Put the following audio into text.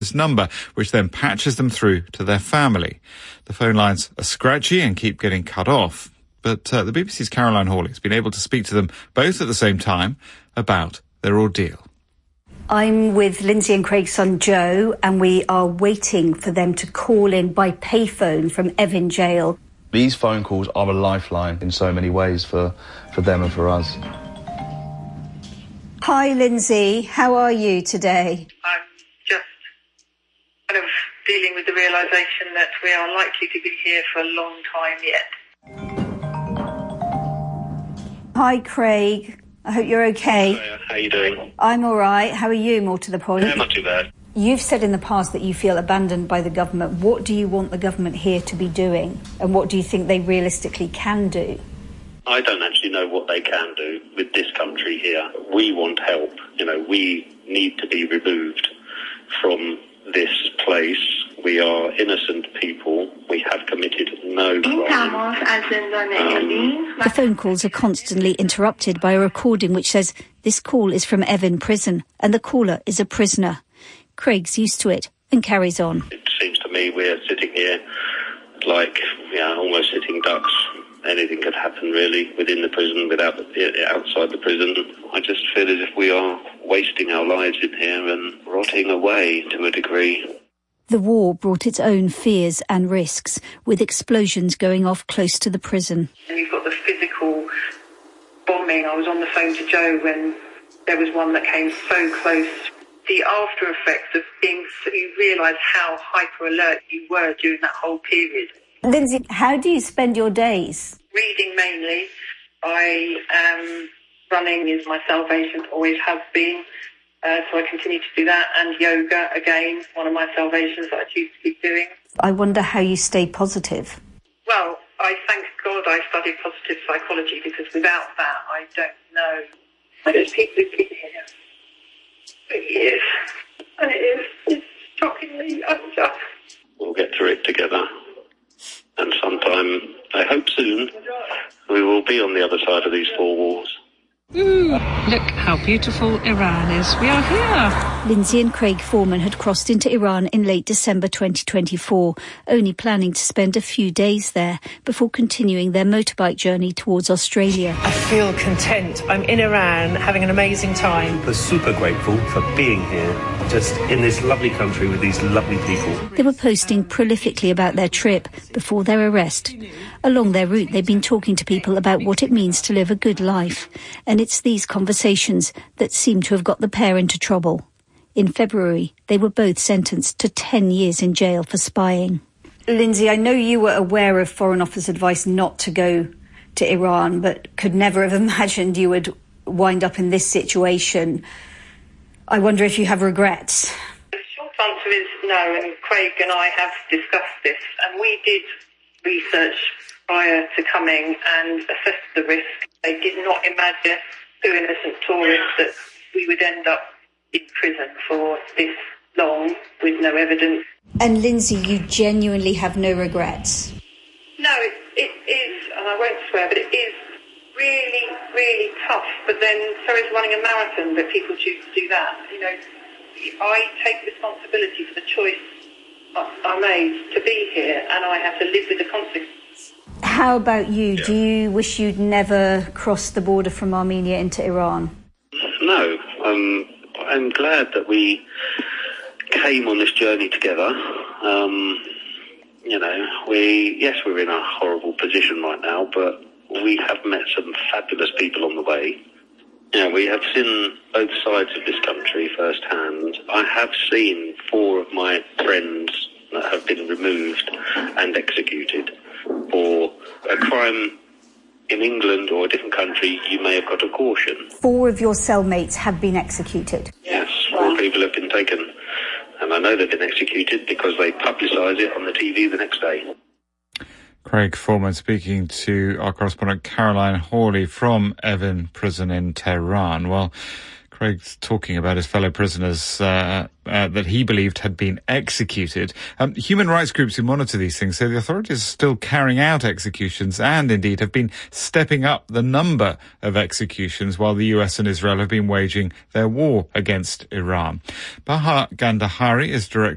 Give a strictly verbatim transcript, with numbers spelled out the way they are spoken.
this number, which then patches them through to their family. The phone lines are scratchy and keep getting cut off, but uh, the B B C's Caroline Hawley has been able to speak to them both at the same time about their ordeal. I'm with Lindsay and Craig's son Joe, and we are waiting for them to call in by payphone from Evin Jail. These phone calls are a lifeline in so many ways for, for them and for us. Hi, Lindsay. How are you today? I'm just kind of dealing with the realisation that we are likely to be here for a long time yet. Hi, Craig. I hope you're okay. Hiya. How are you doing? I'm all right. How are you, more to the point? Yeah, not too bad. You've said in the past that you feel abandoned by the government. What do you want the government here to be doing? And what do you think they realistically can do? I don't actually know what they can do with this country here. We want help. You know, we need to be removed from this place. We are innocent people. We have committed no crime. Um, the phone calls are constantly interrupted by a recording which says this call is from Evin Prison and the caller is a prisoner. Craig's used to it and carries on. It seems to me we're sitting here like, yeah, almost sitting ducks. Anything could happen really within the prison, without outside the prison. I just feel as if we are wasting our lives in here and rotting away to a degree. The war brought its own fears and risks, with explosions going off close to the prison. And you've got the physical bombing. I was on the phone to Joe when there was one that came so close. The after effects of being, you realise how hyper alert you were during that whole period. Lindsay, how do you spend your days? Reading mainly. I am running is my salvation, always has been. Uh, so I continue to do that, and yoga, again, one of my salvations that I choose to keep doing. I wonder how you stay positive. Well, I thank God I studied positive psychology, because without that, I don't know. There's people who've been here for years, and it is it's shockingly unjust. We'll get through it together, and sometime, I hope soon, we will be on the other side of these four walls. Ooh, look how beautiful Iran is. We are here. Lindsay and Craig Foreman had crossed into Iran in late December twenty twenty-four, only planning to spend a few days there before continuing their motorbike journey towards Australia. I feel content. I'm in Iran, having an amazing time. We're super grateful for being here, just in this lovely country with these lovely people. They were posting prolifically about their trip before their arrest. Along their route, they've been talking to people about what it means to live a good life. And it's these conversations that seem to have got the pair into trouble. In February, they were both sentenced to ten years in jail for spying. Lindsay, I know you were aware of Foreign Office advice not to go to Iran, but could never have imagined you would wind up in this situation. I wonder if you have regrets. The short answer is no, and Craig and I have discussed this, and we did research prior to coming and assessed the risk. They did not imagine, two innocent tourists, that we would end up in prison for this long with no evidence. And Lindsay, you genuinely have no regrets? No, it, it is, and I won't swear, but it is really, really tough. But then so is running a marathon, that people choose to do that. You know, I take responsibility for the choice I made to be here, and I have to live with the consequences. How about you? Yeah. Do you wish you'd never crossed the border from Armenia into Iran? No, um, I'm glad that we came on this journey together. Um, you know, we, yes, we're in a horrible position right now, but we have met some fabulous people on the way. You know, we have seen both sides of this country firsthand. I have seen four of my friends that have been removed and executed for a crime in England or a different country. You may have got a caution. Four of your cellmates have been executed? Yes, four people have been taken. And I know they've been executed because they publicise it on the T V the next day. Craig Foreman speaking to our correspondent Caroline Hawley from Evin Prison in Tehran. Well, Craig's talking about his fellow prisoners uh, uh, that he believed had been executed. Um, human rights groups who monitor these things say the authorities are still carrying out executions and indeed have been stepping up the number of executions while the U S and Israel have been waging their war against Iran. Bahar Gandahari is director